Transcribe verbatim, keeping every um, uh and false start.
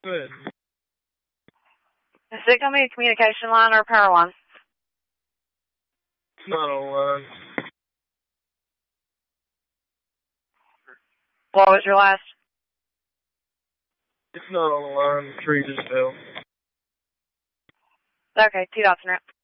Good. Is it going to be a communication line or a power line? It's not online. What was your last? It's not on the line. The tree just fell. Okay, two dots in it.